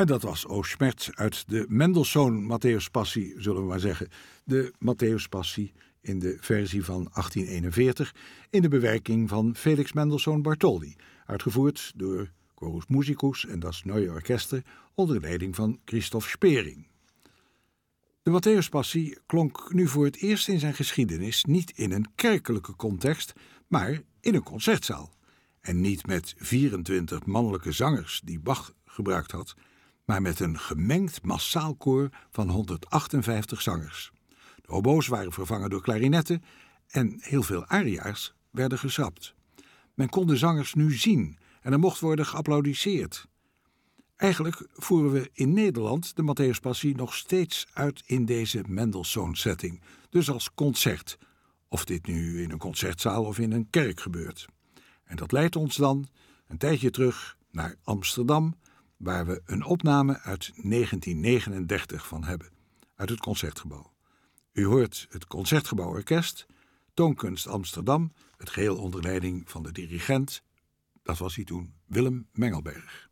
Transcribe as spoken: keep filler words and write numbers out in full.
En dat was O Schmerz uit de Mendelssohn Matthäus Passie, zullen we maar zeggen. De Matthäus Passie in de versie van achttien eenenveertig in de bewerking van Felix Mendelssohn Bartholdy, uitgevoerd door Chorus Musicus en das Neue Orchester onder leiding van Christoph Spering. De Matthäus Passie klonk nu voor het eerst in zijn geschiedenis niet in een kerkelijke context, maar in een concertzaal. En niet met vierentwintig mannelijke zangers die Bach gebruikt had, maar met een gemengd massaal koor van honderdachtenvijftig zangers. De obo's waren vervangen door klarinetten en heel veel aria's werden geschrapt. Men kon de zangers nu zien en er mocht worden geapplaudisseerd. Eigenlijk voeren we in Nederland de Matthäus Passie nog steeds uit in deze Mendelssohn-setting, dus als concert, of dit nu in een concertzaal of in een kerk gebeurt. En dat leidt ons dan een tijdje terug naar Amsterdam, waar we een opname uit negentien negenendertig van hebben, uit het Concertgebouw. U hoort het Concertgebouworkest, Toonkunst Amsterdam, het geheel onder leiding van de dirigent, dat was hij toen, Willem Mengelberg.